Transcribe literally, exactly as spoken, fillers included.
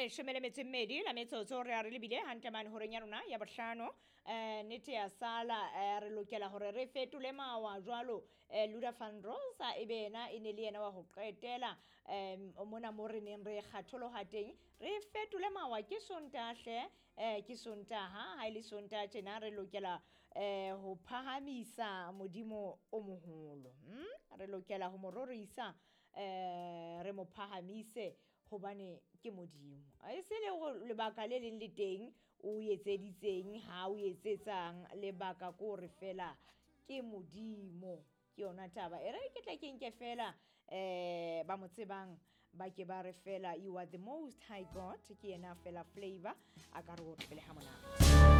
leshome le metso e mmedi la metsotso re a re lebile hantle mane horeng ya rona ya bohlano eh nete ya sala eh, re lokela hore re fetole mawa jwalo eh, Luda van Rosa e be ena e ne le yena wa ho qetela em mona mo re neng re kgatholoha teng re fetole mawa ke sontahle eh ke sontaha ha ile sontaha tjena re lokela eh ho phahamisa modimo o moholo hm re lokela ho mororisa eh re mo phahamise hobane ke modimo a se le go lebaka le leng le teng o etseditseng ha o etsetsang lebaka ko re fela ke modimo ke yona taba e re ke tla ke nke fela eh ba mo tsebang ba ke ba re fela you are the most high god ke yena fela flavor a ka re o tlele ha mona